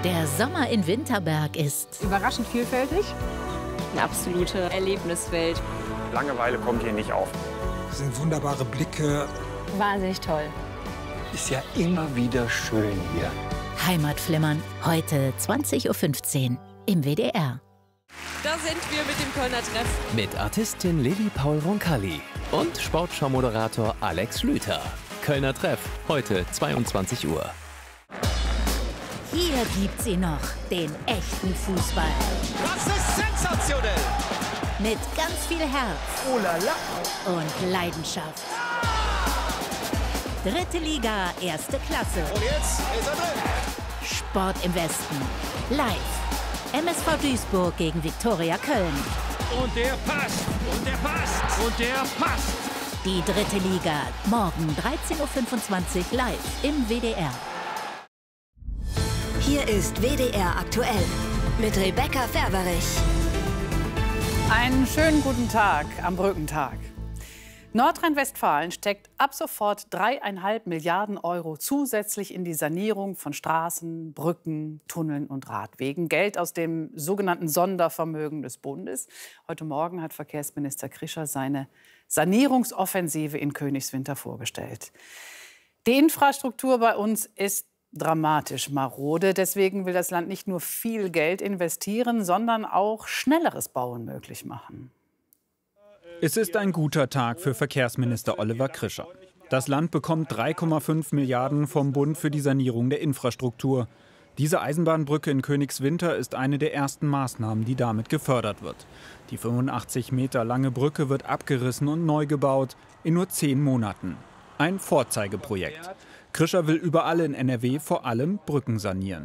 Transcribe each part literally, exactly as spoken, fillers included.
Der Sommer in Winterberg ist überraschend vielfältig. Eine absolute Erlebniswelt. Langeweile kommt hier nicht auf. Das sind wunderbare Blicke. Wahnsinnig toll. Ist ja immer wieder schön hier. Heimatflimmern, heute zwanzig Uhr fünfzehn im W D R. Da sind wir mit dem Kölner Treff. Mit Artistin Lilly Paul Roncalli und Sportschau-Moderator Alex Schlüter. Kölner Treff, heute zweiundzwanzig Uhr. Hier gibt's sie noch, den echten Fußball. Das ist sensationell! Mit ganz viel Herz oh la la. und Leidenschaft. Dritte Liga, erste Klasse. Und jetzt ist er drin. Sport im Westen. Live. M S V Duisburg gegen Viktoria Köln. Und der passt. Und der passt. Und der passt. Die dritte Liga. Morgen dreizehn Uhr fünfundzwanzig live im W D R. Hier ist W D R aktuell mit Rebecca Ferberich. Einen schönen guten Tag am Brückentag. Nordrhein-Westfalen steckt ab sofort dreieinhalb Milliarden Euro zusätzlich in die Sanierung von Straßen, Brücken, Tunneln und Radwegen. Geld aus dem sogenannten Sondervermögen des Bundes. Heute Morgen hat Verkehrsminister Krischer seine Sanierungsoffensive in Königswinter vorgestellt. Die Infrastruktur bei uns ist dramatisch marode. Deswegen will das Land nicht nur viel Geld investieren, sondern auch schnelleres Bauen möglich machen. Es ist ein guter Tag für Verkehrsminister Oliver Krischer. Das Land bekommt drei Komma fünf Milliarden vom Bund für die Sanierung der Infrastruktur. Diese Eisenbahnbrücke in Königswinter ist eine der ersten Maßnahmen, die damit gefördert wird. Die fünfundachtzig Meter lange Brücke wird abgerissen und neu gebaut in nur zehn Monaten. Ein Vorzeigeprojekt. Krischer will überall in N R W vor allem Brücken sanieren.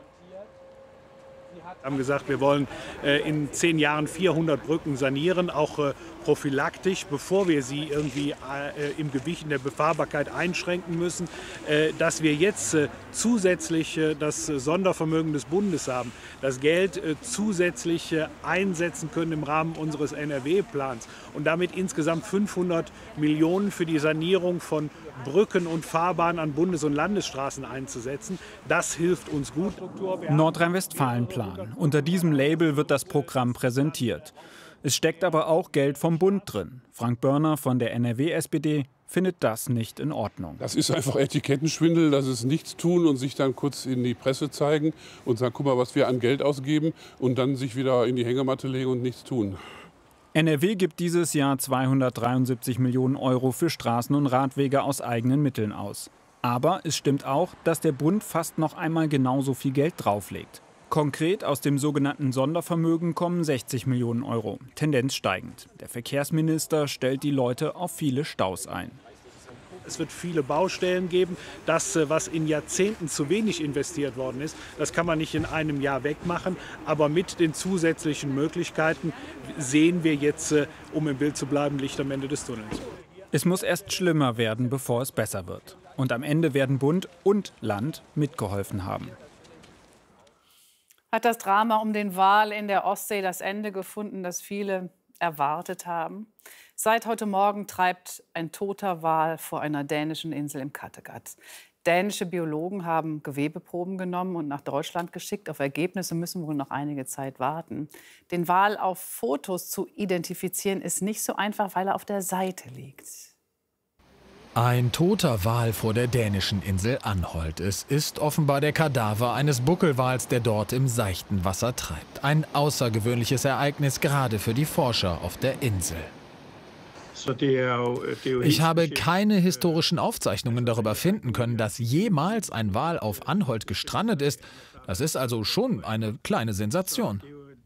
Wir haben gesagt, wir wollen äh, in zehn Jahren vierhundert Brücken sanieren, auch äh, prophylaktisch, bevor wir sie irgendwie äh, im Gewicht in der Befahrbarkeit einschränken müssen. Äh, dass wir jetzt äh, zusätzlich äh, das Sondervermögen des Bundes haben, das Geld äh, zusätzlich äh, einsetzen können im Rahmen unseres N R W-Plans und damit insgesamt fünfhundert Millionen für die Sanierung von Brücken und Fahrbahnen an Bundes- und Landesstraßen einzusetzen. Das hilft uns gut. Nordrhein-Westfalen-Plan. Unter diesem Label wird das Programm präsentiert. Es steckt aber auch Geld vom Bund drin. Frank Börner von der N R W-S P D findet das nicht in Ordnung. Das ist einfach Etikettenschwindel, das ist nichts tun und sich dann kurz in die Presse zeigen und sagen, guck mal, was wir an Geld ausgeben und dann sich wieder in die Hängematte legen und nichts tun. N R W gibt dieses Jahr zweihundertdreiundsiebzig Millionen Euro für Straßen und Radwege aus eigenen Mitteln aus. Aber es stimmt auch, dass der Bund fast noch einmal genauso viel Geld drauflegt. Konkret aus dem sogenannten Sondervermögen kommen sechzig Millionen Euro, Tendenz steigend. Der Verkehrsminister stellt die Leute auf viele Staus ein. Es wird viele Baustellen geben. Das, was in Jahrzehnten zu wenig investiert worden ist, das kann man nicht in einem Jahr wegmachen. Aber mit den zusätzlichen Möglichkeiten sehen wir jetzt, um im Bild zu bleiben, Licht am Ende des Tunnels. Es muss erst schlimmer werden, bevor es besser wird. Und am Ende werden Bund und Land mitgeholfen haben. Hat das Drama um den Wal in der Ostsee das Ende gefunden, das viele erwartet haben? Seit heute Morgen treibt ein toter Wal vor einer dänischen Insel im Kattegat. Dänische Biologen haben Gewebeproben genommen und nach Deutschland geschickt. Auf Ergebnisse müssen wohl noch einige Zeit warten. Den Wal auf Fotos zu identifizieren ist nicht so einfach, weil er auf der Seite liegt. Ein toter Wal vor der dänischen Insel Anholt. Es ist offenbar der Kadaver eines Buckelwals, der dort im seichten Wasser treibt. Ein außergewöhnliches Ereignis, gerade für die Forscher auf der Insel. Ich habe keine historischen Aufzeichnungen darüber finden können, dass jemals ein Wal auf Anholt gestrandet ist. Das ist also schon eine kleine Sensation.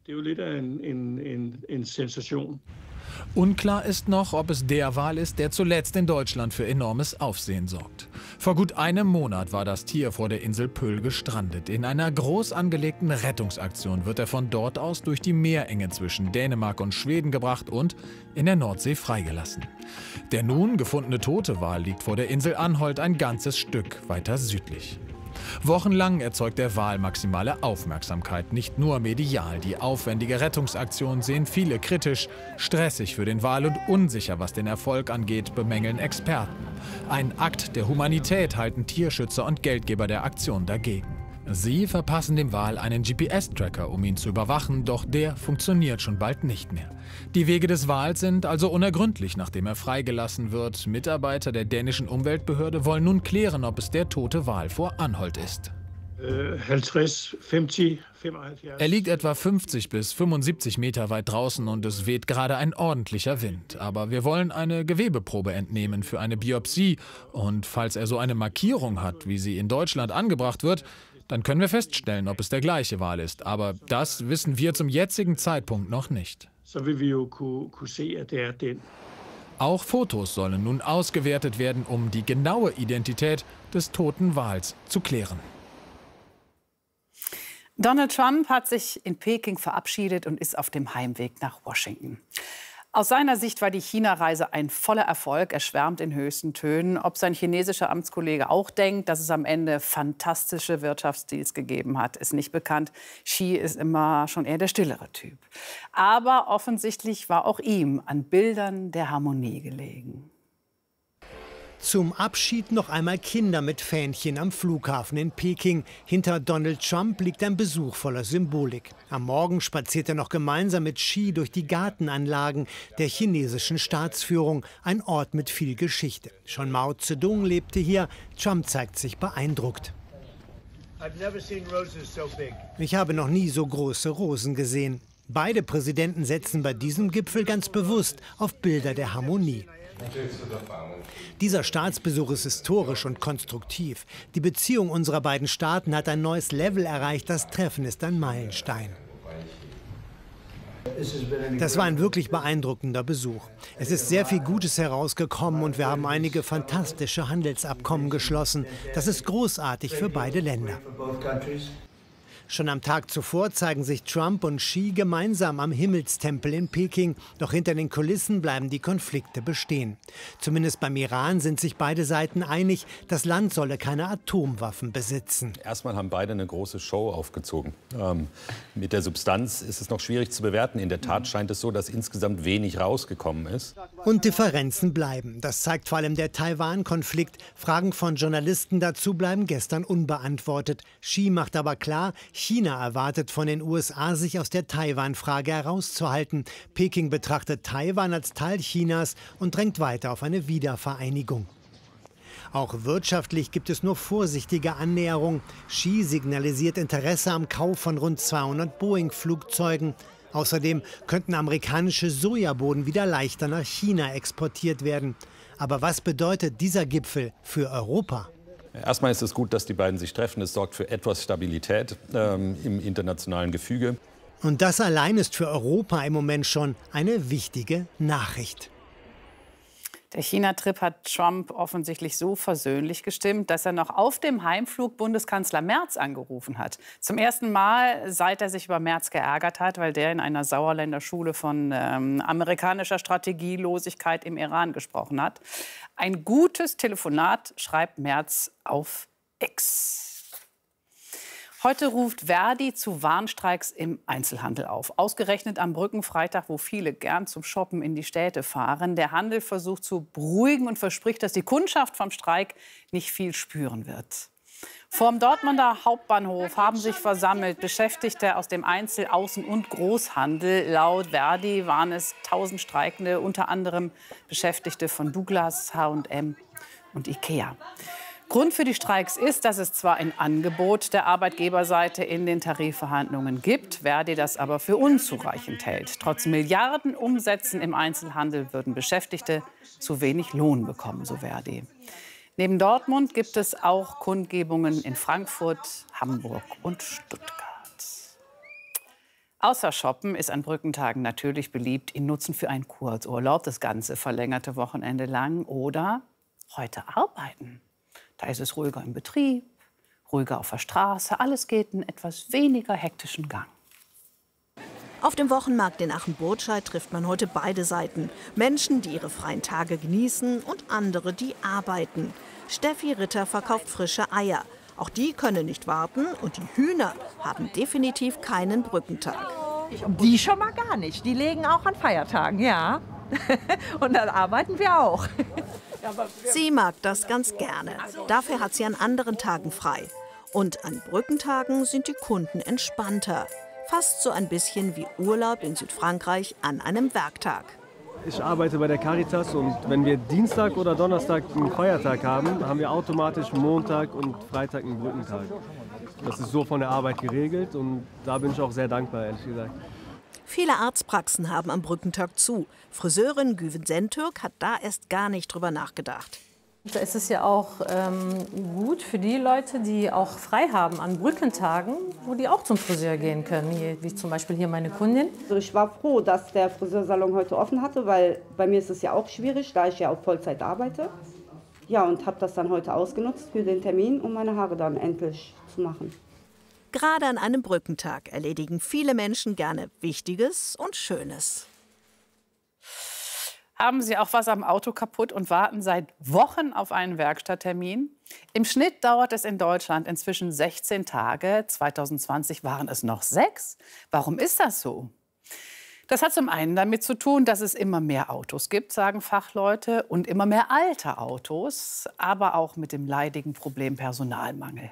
Unklar ist noch, ob es der Wal ist, der zuletzt in Deutschland für enormes Aufsehen sorgt. Vor gut einem Monat war das Tier vor der Insel Pöll gestrandet. In einer groß angelegten Rettungsaktion wird er von dort aus durch die Meerenge zwischen Dänemark und Schweden gebracht und in der Nordsee freigelassen. Der nun gefundene tote Wal liegt vor der Insel Anholt ein ganzes Stück weiter südlich. Wochenlang erzeugt der Wal maximale Aufmerksamkeit, nicht nur medial. Die aufwendige Rettungsaktion sehen viele kritisch, stressig für den Wal und unsicher, was den Erfolg angeht, bemängeln Experten. Ein Akt der Humanität halten Tierschützer und Geldgeber der Aktion dagegen. Sie verpassen dem Wal einen G P S-Tracker, um ihn zu überwachen, doch der funktioniert schon bald nicht mehr. Die Wege des Wals sind also unergründlich, nachdem er freigelassen wird. Mitarbeiter der dänischen Umweltbehörde wollen nun klären, ob es der tote Wal vor Anholt ist. Er liegt etwa fünfzig bis fünfundsiebzig Meter weit draußen und es weht gerade ein ordentlicher Wind. Aber wir wollen eine Gewebeprobe entnehmen für eine Biopsie. Und falls er so eine Markierung hat, wie sie in Deutschland angebracht wird, dann können wir feststellen, ob es der gleiche Wal ist. Aber das wissen wir zum jetzigen Zeitpunkt noch nicht. Auch Fotos sollen nun ausgewertet werden, um die genaue Identität des toten Wals zu klären. Donald Trump hat sich in Peking verabschiedet und ist auf dem Heimweg nach Washington. Aus seiner Sicht war die China-Reise ein voller Erfolg. Er schwärmt in höchsten Tönen. Ob sein chinesischer Amtskollege auch denkt, dass es am Ende fantastische Wirtschaftsdeals gegeben hat, ist nicht bekannt. Xi ist immer schon eher der stillere Typ. Aber offensichtlich war auch ihm an Bildern der Harmonie gelegen. Zum Abschied noch einmal Kinder mit Fähnchen am Flughafen in Peking. Hinter Donald Trump liegt ein Besuch voller Symbolik. Am Morgen spaziert er noch gemeinsam mit Xi durch die Gartenanlagen der chinesischen Staatsführung. Ein Ort mit viel Geschichte. Schon Mao Zedong lebte hier. Trump zeigt sich beeindruckt. Ich habe noch nie so große Rosen gesehen. Beide Präsidenten setzen bei diesem Gipfel ganz bewusst auf Bilder der Harmonie. Dieser Staatsbesuch ist historisch und konstruktiv. Die Beziehung unserer beiden Staaten hat ein neues Level erreicht. Das Treffen ist ein Meilenstein. Das war ein wirklich beeindruckender Besuch. Es ist sehr viel Gutes herausgekommen und wir haben einige fantastische Handelsabkommen geschlossen. Das ist großartig für beide Länder. Schon am Tag zuvor zeigen sich Trump und Xi gemeinsam am Himmelstempel in Peking. Doch hinter den Kulissen bleiben die Konflikte bestehen. Zumindest beim Iran sind sich beide Seiten einig, das Land solle keine Atomwaffen besitzen. Erstmal haben beide eine große Show aufgezogen. Ähm, mit der Substanz ist es noch schwierig zu bewerten. In der Tat scheint es so, dass insgesamt wenig rausgekommen ist. Und Differenzen bleiben. Das zeigt vor allem der Taiwan-Konflikt. Fragen von Journalisten dazu bleiben gestern unbeantwortet. Xi macht aber klar, China erwartet von den U S A, sich aus der Taiwan-Frage herauszuhalten. Peking betrachtet Taiwan als Teil Chinas und drängt weiter auf eine Wiedervereinigung. Auch wirtschaftlich gibt es nur vorsichtige Annäherung. Xi signalisiert Interesse am Kauf von rund zweihundert Boeing-Flugzeugen. Außerdem könnten amerikanische Sojabohnen wieder leichter nach China exportiert werden. Aber was bedeutet dieser Gipfel für Europa? Erstmal ist es gut, dass die beiden sich treffen. Es sorgt für etwas Stabilität ähm, im internationalen Gefüge. Und das allein ist für Europa im Moment schon eine wichtige Nachricht. Der China-Trip hat Trump offensichtlich so versöhnlich gestimmt, dass er noch auf dem Heimflug Bundeskanzler Merz angerufen hat. Zum ersten Mal, seit er sich über Merz geärgert hat, weil der in einer Sauerländer Schule von ähm, amerikanischer Strategielosigkeit im Iran gesprochen hat. Ein gutes Telefonat, schreibt Merz auf X. Heute ruft Verdi zu Warnstreiks im Einzelhandel auf. Ausgerechnet am Brückenfreitag, wo viele gern zum Shoppen in die Städte fahren. Der Handel versucht zu beruhigen und verspricht, dass die Kundschaft vom Streik nicht viel spüren wird. Vorm Dortmunder Hauptbahnhof haben sich versammelt Beschäftigte aus dem Einzel-, Außen- und Großhandel. Laut Verdi waren es tausend Streikende, unter anderem Beschäftigte von Douglas, H und M und Ikea. Grund für die Streiks ist, dass es zwar ein Angebot der Arbeitgeberseite in den Tarifverhandlungen gibt, Verdi das aber für unzureichend hält. Trotz Milliardenumsätzen im Einzelhandel würden Beschäftigte zu wenig Lohn bekommen, so Verdi. Neben Dortmund gibt es auch Kundgebungen in Frankfurt, Hamburg und Stuttgart. Außer Shoppen ist an Brückentagen natürlich beliebt, ihn nutzen für einen Kurzurlaub, das ganze verlängerte Wochenende lang, oder heute arbeiten. Da ist es ruhiger im Betrieb, ruhiger auf der Straße. Alles geht in etwas weniger hektischen Gang. Auf dem Wochenmarkt in Aachen-Burtscheid trifft man heute beide Seiten. Menschen, die ihre freien Tage genießen, und andere, die arbeiten. Steffi Ritter verkauft frische Eier. Auch die können nicht warten, und die Hühner haben definitiv keinen Brückentag. Die schon mal gar nicht. Die legen auch an Feiertagen, ja. Und dann arbeiten wir auch. Sie mag das ganz gerne. Dafür hat sie an anderen Tagen frei. Und an Brückentagen sind die Kunden entspannter. Fast so ein bisschen wie Urlaub in Südfrankreich an einem Werktag. Ich arbeite bei der Caritas und wenn wir Dienstag oder Donnerstag einen Feiertag haben, haben wir automatisch Montag und Freitag einen Brückentag. Das ist so von der Arbeit geregelt und da bin ich auch sehr dankbar, ehrlich gesagt. Viele Arztpraxen haben am Brückentag zu. Friseurin Güven Sentürk hat da erst gar nicht drüber nachgedacht. Es ist ja auch ähm, gut für die Leute, die auch frei haben an Brückentagen, wo die auch zum Friseur gehen können, hier, wie zum Beispiel hier meine Kundin. Also ich war froh, dass der Friseursalon heute offen hatte, weil bei mir ist es ja auch schwierig, da ich ja auf Vollzeit arbeite. Ja, und habe das dann heute ausgenutzt für den Termin, um meine Haare dann endlich zu machen. Gerade an einem Brückentag erledigen viele Menschen gerne Wichtiges und Schönes. Haben Sie auch was am Auto kaputt und warten seit Wochen auf einen Werkstatttermin? Im Schnitt dauert es in Deutschland inzwischen sechzehn Tage. zwanzig zwanzig waren es noch sechs. Warum ist das so? Das hat zum einen damit zu tun, dass es immer mehr Autos gibt, sagen Fachleute, und immer mehr alte Autos, aber auch mit dem leidigen Problem Personalmangel.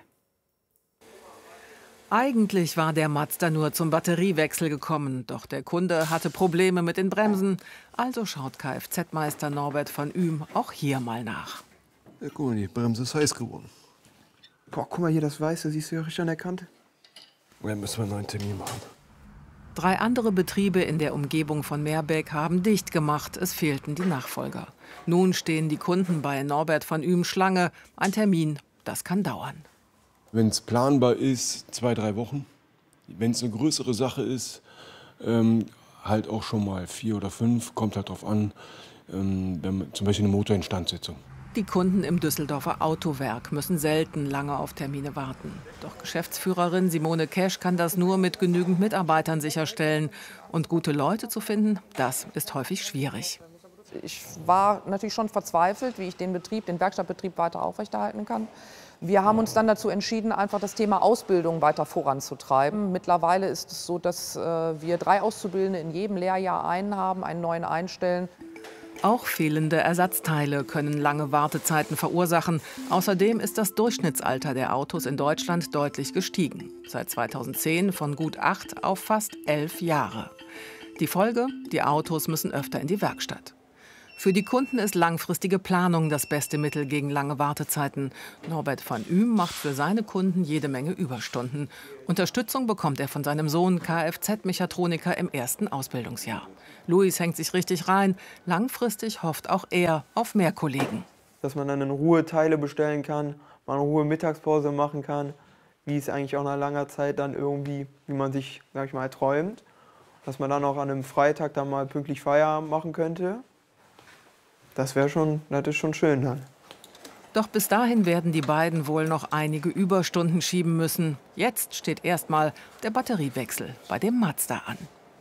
Eigentlich war der Mazda nur zum Batteriewechsel gekommen, doch der Kunde hatte Probleme mit den Bremsen. Also schaut Kfz-Meister Norbert von Ühm auch hier mal nach. Ja, guck mal, die Bremse ist heiß geworden. Boah, guck mal hier, das Weiße, siehst du ja richtig anerkannt? Dann müssen wir einen neuen Termin machen. Drei andere Betriebe in der Umgebung von Meerbeek haben dicht gemacht. Es fehlten die Nachfolger. Nun stehen die Kunden bei Norbert von Ühm Schlange. Ein Termin, das kann dauern. Wenn es planbar ist, zwei, drei Wochen. Wenn es eine größere Sache ist, ähm, halt auch schon mal vier oder fünf. Kommt halt drauf an, ähm, wenn, zum Beispiel eine Motorinstandsetzung. Die Kunden im Düsseldorfer Autowerk müssen selten lange auf Termine warten. Doch Geschäftsführerin Simone Kesch kann das nur mit genügend Mitarbeitern sicherstellen. Und gute Leute zu finden, das ist häufig schwierig. Ich war natürlich schon verzweifelt, wie ich den Betrieb, den Werkstattbetrieb weiter aufrechterhalten kann. Wir haben uns dann dazu entschieden, einfach das Thema Ausbildung weiter voranzutreiben. Mittlerweile ist es so, dass äh, wir drei Auszubildende in jedem Lehrjahr einen haben, einen neuen einstellen. Auch fehlende Ersatzteile können lange Wartezeiten verursachen. Außerdem ist das Durchschnittsalter der Autos in Deutschland deutlich gestiegen. Seit zweitausendzehn von gut acht auf fast elf Jahre. Die Folge? Die Autos müssen öfter in die Werkstatt. Für die Kunden ist langfristige Planung das beste Mittel gegen lange Wartezeiten. Norbert von Ühm macht für seine Kunden jede Menge Überstunden. Unterstützung bekommt er von seinem Sohn, Kfz-Mechatroniker im ersten Ausbildungsjahr. Luis hängt sich richtig rein. Langfristig hofft auch er auf mehr Kollegen. Dass man dann in Ruhe Teile bestellen kann, mal in Ruhe Mittagspause machen kann, wie es eigentlich auch nach langer Zeit dann irgendwie, wie man sich, sag ich mal, träumt. Dass man dann auch an einem Freitag dann mal pünktlich Feierabend machen könnte. Das wäre schon, das ist schon schön dann. Doch bis dahin werden die beiden wohl noch einige Überstunden schieben müssen. Jetzt steht erstmal der Batteriewechsel bei dem Mazda an.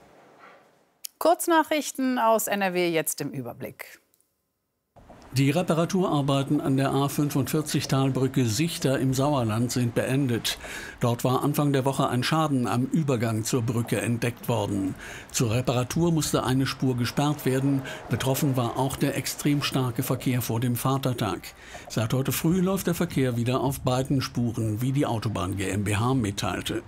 Kurznachrichten aus N R W jetzt im Überblick. Die Reparaturarbeiten an der A fünfundvierzig Talbrücke Sichter im Sauerland sind beendet. Dort war Anfang der Woche ein Schaden am Übergang zur Brücke entdeckt worden. Zur Reparatur musste eine Spur gesperrt werden. Betroffen war auch der extrem starke Verkehr vor dem Vatertag. Seit heute früh läuft der Verkehr wieder auf beiden Spuren, wie die Autobahn GmbH mitteilte.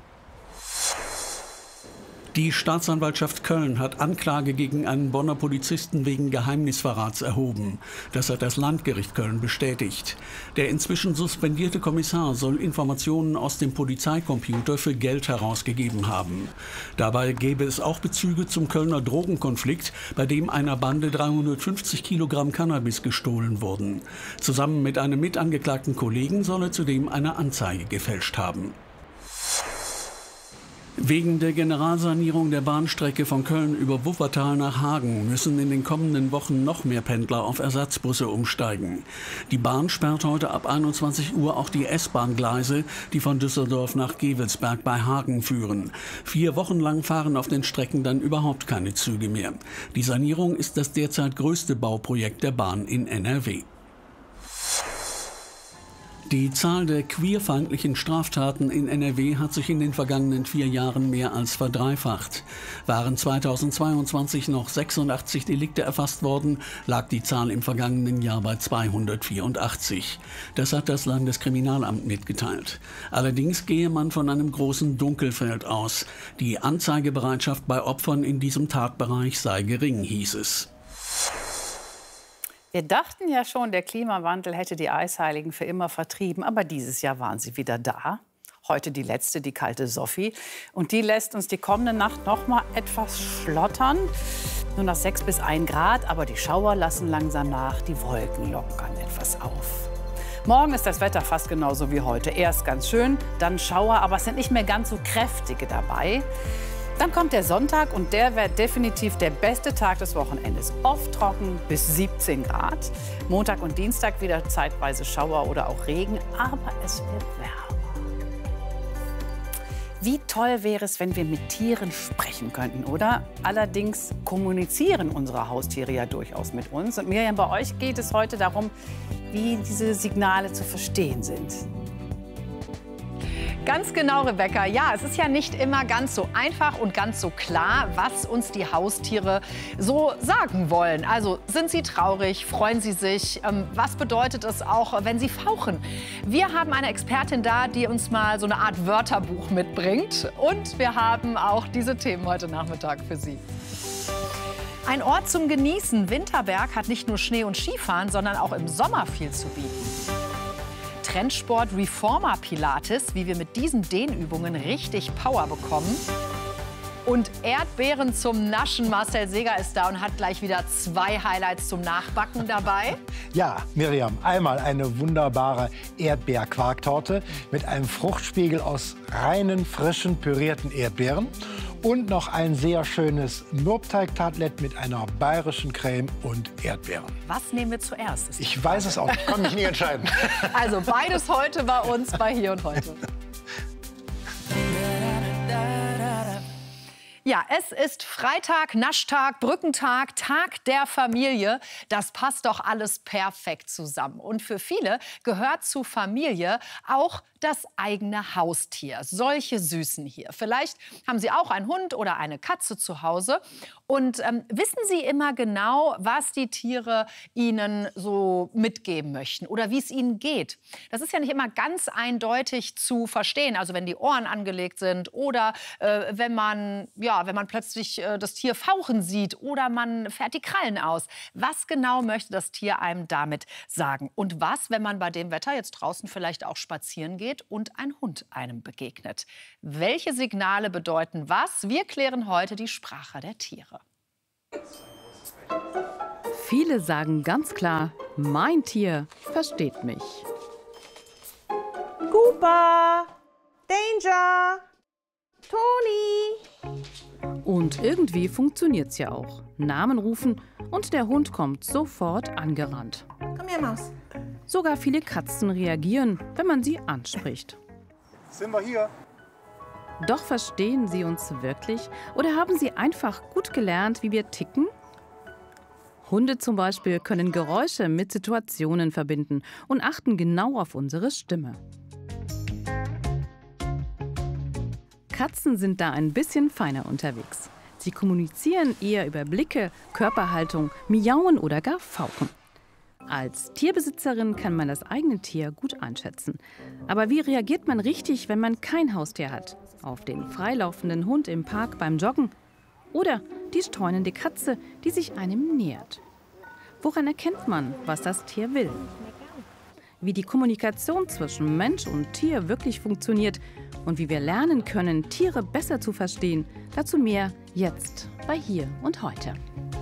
Die Staatsanwaltschaft Köln hat Anklage gegen einen Bonner Polizisten wegen Geheimnisverrats erhoben. Das hat das Landgericht Köln bestätigt. Der inzwischen suspendierte Kommissar soll Informationen aus dem Polizeicomputer für Geld herausgegeben haben. Dabei gäbe es auch Bezüge zum Kölner Drogenkonflikt, bei dem einer Bande dreihundertfünfzig Kilogramm Cannabis gestohlen wurden. Zusammen mit einem mitangeklagten Kollegen soll er zudem eine Anzeige gefälscht haben. Wegen der Generalsanierung der Bahnstrecke von Köln über Wuppertal nach Hagen müssen in den kommenden Wochen noch mehr Pendler auf Ersatzbusse umsteigen. Die Bahn sperrt heute ab einundzwanzig Uhr auch die S-Bahn-Gleise, die von Düsseldorf nach Gevelsberg bei Hagen führen. Vier Wochen lang fahren auf den Strecken dann überhaupt keine Züge mehr. Die Sanierung ist das derzeit größte Bauprojekt der Bahn in N R W. Die Zahl der queerfeindlichen Straftaten in N R W hat sich in den vergangenen vier Jahren mehr als verdreifacht. Waren zweitausendzweiundzwanzig noch sechsundachtzig Delikte erfasst worden, lag die Zahl im vergangenen Jahr bei zweihundertvierundachtzig. Das hat das Landeskriminalamt mitgeteilt. Allerdings gehe man von einem großen Dunkelfeld aus. Die Anzeigebereitschaft bei Opfern in diesem Tatbereich sei gering, hieß es. Wir dachten ja schon, der Klimawandel hätte die Eisheiligen für immer vertrieben. Aber dieses Jahr waren sie wieder da. Heute die letzte, die kalte Sophie. Und die lässt uns die kommende Nacht noch mal etwas schlottern. Nur noch sechs bis ein Grad, aber die Schauer lassen langsam nach. Die Wolken lockern etwas auf. Morgen ist das Wetter fast genauso wie heute. Erst ganz schön, dann Schauer, aber es sind nicht mehr ganz so kräftige dabei. Dann kommt der Sonntag und der wird definitiv der beste Tag des Wochenendes. Oft trocken bis siebzehn Grad. Montag und Dienstag wieder zeitweise Schauer oder auch Regen, aber es wird wärmer. Wie toll wäre es, wenn wir mit Tieren sprechen könnten, oder? Allerdings kommunizieren unsere Haustiere ja durchaus mit uns. Und Miriam, bei euch geht es heute darum, wie diese Signale zu verstehen sind. Ganz genau, Rebecca. Ja, es ist ja nicht immer ganz so einfach und ganz so klar, was uns die Haustiere so sagen wollen. Also sind sie traurig, freuen sie sich? Ähm, was bedeutet es auch, wenn sie fauchen? Wir haben eine Expertin da, die uns mal so eine Art Wörterbuch mitbringt. Und wir haben auch diese Themen heute Nachmittag für Sie. Ein Ort zum Genießen. Winterberg hat nicht nur Schnee und Skifahren, sondern auch im Sommer viel zu bieten. Trendsport Reformer Pilates, wie wir mit diesen Dehnübungen richtig Power bekommen. Und Erdbeeren zum Naschen. Marcel Seger ist da und hat gleich wieder zwei Highlights zum Nachbacken dabei. Ja, Miriam, einmal eine wunderbare Erdbeerquarktorte mit einem Fruchtspiegel aus reinen, frischen, pürierten Erdbeeren. Und noch ein sehr schönes Mürbteig-Tartelett mit einer bayerischen Creme und Erdbeeren. Was nehmen wir zuerst? Ich weiß es auch nicht, kann mich nie entscheiden. Also beides heute bei uns bei Hier und Heute. Ja, es ist Freitag, Naschtag, Brückentag, Tag der Familie. Das passt doch alles perfekt zusammen. Und für viele gehört zu Familie auch das eigene Haustier. Solche Süßen hier. Vielleicht haben Sie auch einen Hund oder eine Katze zu Hause. Und ähm, wissen Sie immer genau, was die Tiere Ihnen so mitgeben möchten oder wie es ihnen geht? Das ist ja nicht immer ganz eindeutig zu verstehen. Also wenn die Ohren angelegt sind oder äh, wenn man, ja, wenn man plötzlich äh, das Tier fauchen sieht oder man fährt die Krallen aus. Was genau möchte das Tier einem damit sagen? Und was, wenn man bei dem Wetter jetzt draußen vielleicht auch spazieren geht und ein Hund einem begegnet? Welche Signale bedeuten was? Wir klären heute die Sprache der Tiere. Viele sagen ganz klar, mein Tier versteht mich. Cooper! Danger! Toni! Und irgendwie funktioniert's ja auch. Namen rufen und der Hund kommt sofort angerannt. Komm her, Maus. Sogar viele Katzen reagieren, wenn man sie anspricht. Sind wir hier? Doch verstehen sie uns wirklich? Oder haben sie einfach gut gelernt, wie wir ticken? Hunde zum Beispiel können Geräusche mit Situationen verbinden und achten genau auf unsere Stimme. Katzen sind da ein bisschen feiner unterwegs. Sie kommunizieren eher über Blicke, Körperhaltung, Miauen oder gar Fauchen. Als Tierbesitzerin kann man das eigene Tier gut einschätzen. Aber wie reagiert man richtig, wenn man kein Haustier hat? Auf den freilaufenden Hund im Park beim Joggen? Oder die streunende Katze, die sich einem nähert? Woran erkennt man, was das Tier will? Wie die Kommunikation zwischen Mensch und Tier wirklich funktioniert und wie wir lernen können, Tiere besser zu verstehen, dazu mehr jetzt bei Hier und Heute.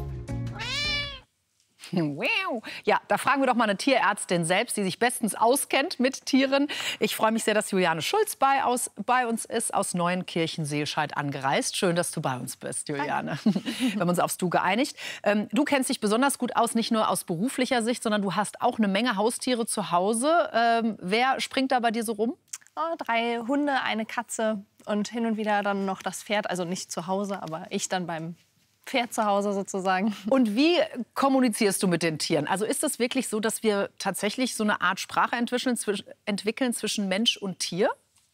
Ja, da fragen wir doch mal eine Tierärztin selbst, die sich bestens auskennt mit Tieren. Ich freue mich sehr, dass Juliane Schulz bei, aus, bei uns ist, aus Neuenkirchen-Seescheid angereist. Schön, dass du bei uns bist, Juliane. Wir haben uns aufs Du geeinigt. Ähm, du kennst dich besonders gut aus, nicht nur aus beruflicher Sicht, sondern du hast auch eine Menge Haustiere zu Hause. Ähm, wer springt da bei dir so rum? Oh, drei Hunde, eine Katze und hin und wieder dann noch das Pferd. Also nicht zu Hause, aber ich dann beim Pferd zu Hause sozusagen. Und wie kommunizierst du mit den Tieren? Also ist es wirklich so, dass wir tatsächlich so eine Art Sprache entwickeln, zwisch entwickeln zwischen Mensch und Tier?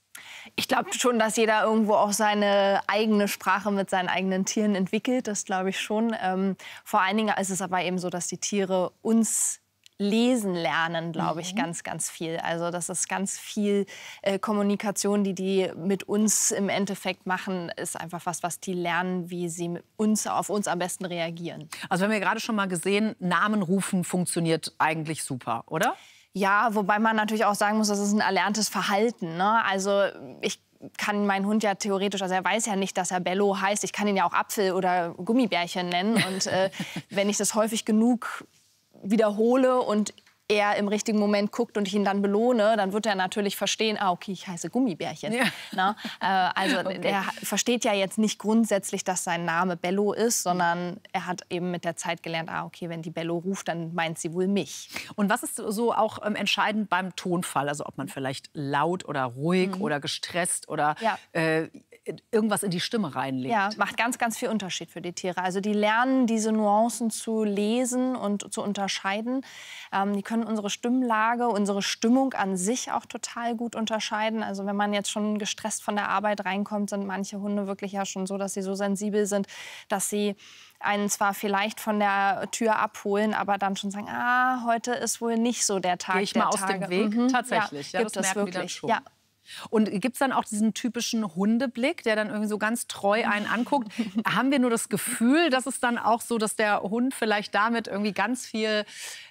Ich glaube schon, dass jeder irgendwo auch seine eigene Sprache mit seinen eigenen Tieren entwickelt. Das glaube ich schon. Ähm, vor allen Dingen ist es aber eben so, dass die Tiere uns lesen lernen, glaube ich, mhm. ganz, ganz viel. Also das ist ganz viel äh, Kommunikation, die die mit uns im Endeffekt machen, ist einfach was, was die lernen, wie sie mit uns, auf uns am besten reagieren. Also wir haben ja gerade schon mal gesehen, Namen rufen funktioniert eigentlich super, oder? Ja, wobei man natürlich auch sagen muss, das ist ein erlerntes Verhalten, ne? Also ich kann meinen Hund ja theoretisch, also er weiß ja nicht, dass er Bello heißt. Ich kann ihn ja auch Apfel oder Gummibärchen nennen. Und äh, wenn ich das häufig genug wiederhole und er im richtigen Moment guckt und ich ihn dann belohne, dann wird er natürlich verstehen, ah, okay, ich heiße Gummibärchen. Ja. Na, äh, also okay. Der versteht ja jetzt nicht grundsätzlich, dass sein Name Bello ist, sondern er hat eben mit der Zeit gelernt, ah, okay, wenn die Bello ruft, dann meint sie wohl mich. Und was ist so auch ähm, entscheidend beim Tonfall? Also ob man vielleicht laut oder ruhig mhm. oder gestresst oder ja. äh, irgendwas in die Stimme reinlegt. Ja, macht ganz, ganz viel Unterschied für die Tiere. Also die lernen, diese Nuancen zu lesen und zu unterscheiden. Ähm, die können unsere Stimmlage, unsere Stimmung an sich auch total gut unterscheiden. Also wenn man jetzt schon gestresst von der Arbeit reinkommt, sind manche Hunde wirklich ja schon so, dass sie so sensibel sind, dass sie einen zwar vielleicht von der Tür abholen, aber dann schon sagen, ah, heute ist wohl nicht so der Tag. Gehe ich der mal aus Tage. dem Weg? Mhm. Tatsächlich, ja, ja, das gibt es merken die dann wirklich. schon. Ja. Und gibt es dann auch diesen typischen Hundeblick, der dann irgendwie so ganz treu einen anguckt? Haben wir nur das Gefühl, dass es dann auch so, dass der Hund vielleicht damit irgendwie ganz viel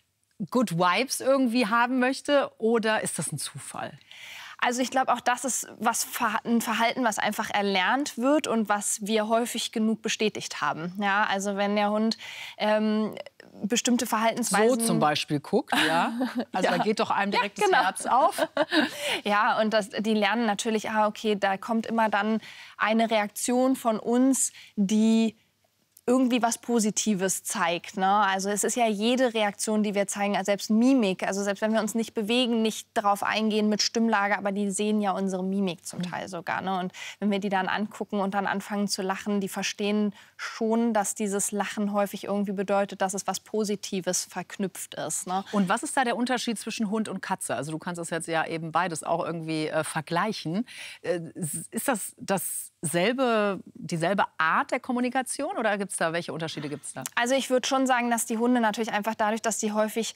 Good Vibes irgendwie haben möchte? Oder ist das ein Zufall? Also ich glaube, auch das ist was, ein Verhalten, was einfach erlernt wird und was wir häufig genug bestätigt haben. Ja, also wenn der Hund ähm, bestimmte Verhaltensweisen... So zum Beispiel guckt, ja. Also ja. Da geht doch einem direkt ja, genau. das Herz auf. Ja, und das, die lernen natürlich, ah, okay, da kommt immer dann eine Reaktion von uns, die irgendwie was Positives zeigt. Ne? Also es ist ja jede Reaktion, die wir zeigen, also selbst Mimik, also selbst wenn wir uns nicht bewegen, nicht darauf eingehen mit Stimmlage, aber die sehen ja unsere Mimik zum Teil sogar. Ne? Und wenn wir die dann angucken und dann anfangen zu lachen, die verstehen schon, dass dieses Lachen häufig irgendwie bedeutet, dass es was Positives verknüpft ist. Ne? Und was ist da der Unterschied zwischen Hund und Katze? Also du kannst das jetzt ja eben beides auch irgendwie äh, vergleichen. Äh, ist das dasselbe, dieselbe Art der Kommunikation oder gibt es da, welche Unterschiede gibt es da? Also ich würde schon sagen, dass die Hunde natürlich einfach dadurch, dass sie häufig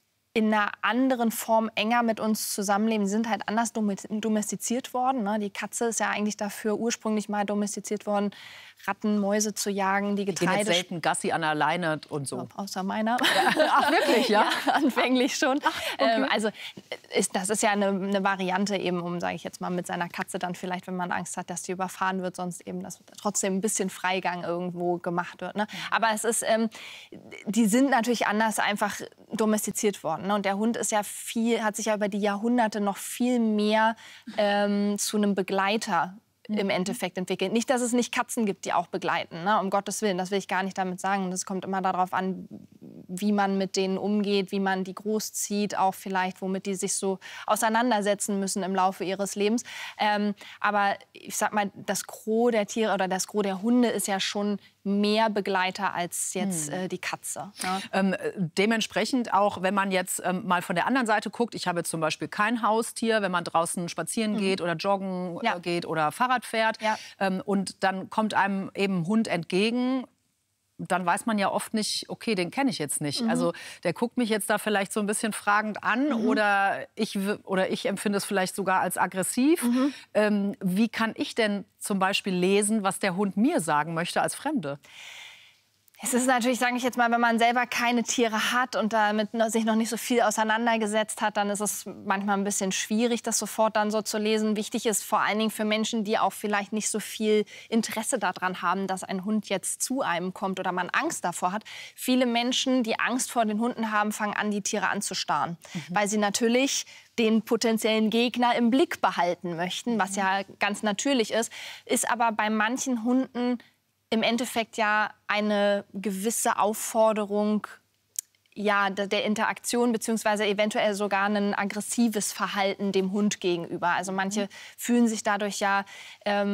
in einer anderen Form enger mit uns zusammenleben, die sind halt anders domestiziert worden. Ne? Die Katze ist ja eigentlich dafür ursprünglich mal domestiziert worden, Ratten, Mäuse zu jagen, die Getreide... Die gehen jetzt selten Gassi an der Leine und so. Außer meiner. Ja. Ach, wirklich, ja? Ja, anfänglich schon. Ach, okay. ähm, also ist, das ist ja eine, eine Variante eben, um, sage ich jetzt mal, mit seiner Katze dann vielleicht, wenn man Angst hat, dass die überfahren wird, sonst eben, dass trotzdem ein bisschen Freigang irgendwo gemacht wird. Ne? Aber es ist, ähm, die sind natürlich anders einfach domestiziert worden. Ne? Und der Hund ist ja viel, hat sich ja über die Jahrhunderte noch viel mehr ähm, zu einem Begleiter im Endeffekt entwickelt. Nicht, dass es nicht Katzen gibt, die auch begleiten, ne? Um Gottes Willen, das will ich gar nicht damit sagen. Das kommt immer darauf an, wie man mit denen umgeht, wie man die großzieht, auch vielleicht, womit die sich so auseinandersetzen müssen im Laufe ihres Lebens. Ähm, aber ich sag mal, das Gros der Tiere oder das Gros der Hunde ist ja schon mehr Begleiter als jetzt äh, die Katze. Ne? Ähm, dementsprechend auch, wenn man jetzt ähm, mal von der anderen Seite guckt, ich habe jetzt zum Beispiel kein Haustier, wenn man draußen spazieren mhm. geht oder joggen ja. äh, geht oder Fahrrad fährt ja. ähm, und dann kommt einem eben ein Hund entgegen, dann weiß man ja oft nicht, okay, den kenne ich jetzt nicht. Mhm. Also der guckt mich jetzt da vielleicht so ein bisschen fragend an mhm. oder, ich, oder ich empfinde es vielleicht sogar als aggressiv. Mhm. Ähm, wie kann ich denn zum Beispiel lesen, was der Hund mir sagen möchte als Fremde? Es ist natürlich, sage ich jetzt mal, wenn man selber keine Tiere hat und damit sich noch nicht so viel auseinandergesetzt hat, dann ist es manchmal ein bisschen schwierig, das sofort dann so zu lesen. Wichtig ist vor allen Dingen für Menschen, die auch vielleicht nicht so viel Interesse daran haben, dass ein Hund jetzt zu einem kommt oder man Angst davor hat. Viele Menschen, die Angst vor den Hunden haben, fangen an, die Tiere anzustarren, mhm. weil sie natürlich den potenziellen Gegner im Blick behalten möchten, was ja ganz natürlich ist, ist aber bei manchen Hunden im Endeffekt ja eine gewisse Aufforderung ja, der Interaktion beziehungsweise eventuell sogar ein aggressives Verhalten dem Hund gegenüber. Also manche fühlen sich dadurch ja ähm,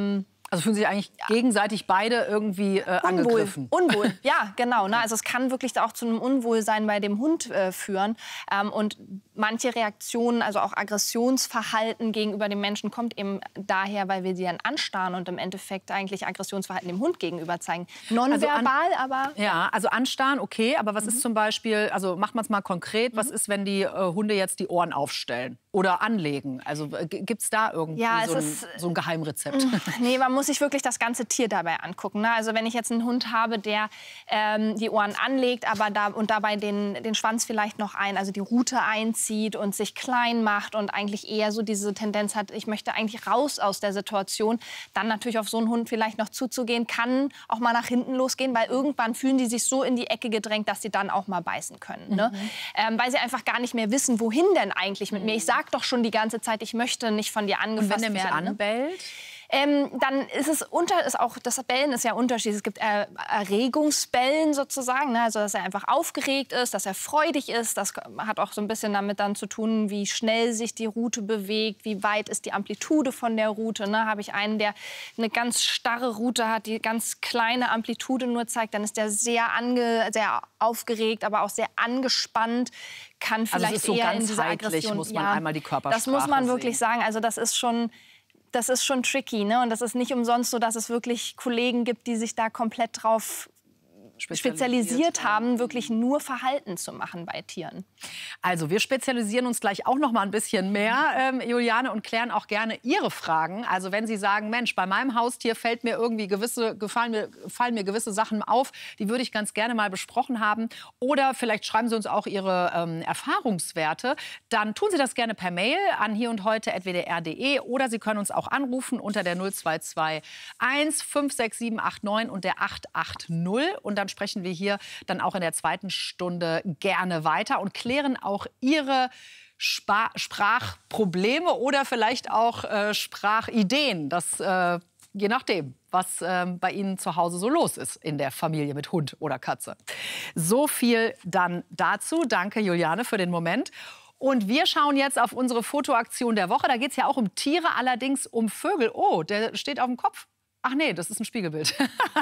Also fühlen sich eigentlich ja. gegenseitig beide irgendwie äh, angegriffen. Unwohl, ja, genau. Ne? Also es kann wirklich auch zu einem Unwohlsein bei dem Hund äh, führen. Ähm, und manche Reaktionen, also auch Aggressionsverhalten gegenüber dem Menschen, kommt eben daher, weil wir sie dann anstarren und im Endeffekt eigentlich Aggressionsverhalten dem Hund gegenüber zeigen. Nonverbal, also aber... Ja, also anstarren, okay. Aber was mhm. ist zum Beispiel, also macht man es mal konkret, mhm. was ist, wenn die äh, Hunde jetzt die Ohren aufstellen oder anlegen? Also äh, gibt es da irgendwie ja, so, ein, ist, so ein Geheimrezept? Nee, man muss sich wirklich das ganze Tier dabei angucken. Ne? Also wenn ich jetzt einen Hund habe, der ähm, die Ohren anlegt, aber da, und dabei den, den Schwanz vielleicht noch ein, also die Rute einzieht und sich klein macht und eigentlich eher so diese Tendenz hat, ich möchte eigentlich raus aus der Situation, dann natürlich auf so einen Hund vielleicht noch zuzugehen, kann auch mal nach hinten losgehen, weil irgendwann fühlen die sich so in die Ecke gedrängt, dass sie dann auch mal beißen können. Ne? Mhm. Ähm, weil sie einfach gar nicht mehr wissen, wohin denn eigentlich mit mir. Ich sage doch schon die ganze Zeit, ich möchte nicht von dir angefasst werden. Und wenn der mich ne? anbellt? Ähm, dann ist es unter, ist auch das Bellen ist ja unterschiedlich. Es gibt äh, Erregungsbellen sozusagen, ne? Also dass er einfach aufgeregt ist, dass er freudig ist. Das hat auch so ein bisschen damit dann zu tun, wie schnell sich die Rute bewegt, wie weit ist die Amplitude von der Rute. Ne? Habe ich einen, der eine ganz starre Rute hat, die ganz kleine Amplitude nur zeigt, dann ist der sehr, ange, sehr aufgeregt, aber auch sehr angespannt. Kann vielleicht also es ist so eher ganz in dieser heitlich, Aggression. muss man ja, einmal die Körpersprache Das muss man wirklich sehen. sagen. Also das ist schon... Das ist schon tricky, ne? Und das ist nicht umsonst so, dass es wirklich Kollegen gibt, die sich da komplett drauf spezialisiert, spezialisiert haben, wirklich nur Verhalten zu machen bei Tieren. Also wir spezialisieren uns gleich auch noch mal ein bisschen mehr, ähm, Juliane, und klären auch gerne Ihre Fragen. Also wenn Sie sagen, Mensch, bei meinem Haustier fällt mir irgendwie gewisse, gefallen mir, fallen mir gewisse Sachen auf, die würde ich ganz gerne mal besprochen haben. Oder vielleicht schreiben Sie uns auch Ihre ähm, Erfahrungswerte. Dann tun Sie das gerne per Mail an hier und heute at w d r punkt d e oder Sie können uns auch anrufen unter der null zwei zwei eins fünf sechs sieben acht neun und der acht acht null. Und dann sprechen wir hier dann auch in der zweiten Stunde gerne weiter und klären auch Ihre Spa- Sprachprobleme oder vielleicht auch äh, Sprachideen. Das äh, je nachdem, was äh, bei Ihnen zu Hause so los ist in der Familie mit Hund oder Katze. So viel dann dazu. Danke, Juliane, für den Moment. Und wir schauen jetzt auf unsere Fotoaktion der Woche. Da geht es ja auch um Tiere, allerdings um Vögel. Oh, der steht auf dem Kopf. Ach nee, das ist ein Spiegelbild.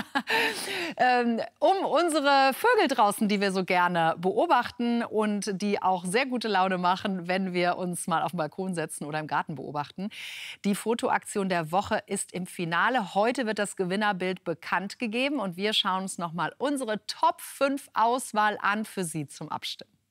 ähm, um unsere Vögel draußen, die wir so gerne beobachten und die auch sehr gute Laune machen, wenn wir uns mal auf den Balkon setzen oder im Garten beobachten. Die Fotoaktion der Woche ist im Finale. Heute wird das Gewinnerbild bekannt gegeben und wir schauen uns noch mal unsere Top fünf Auswahl an für Sie zum Abstimmen.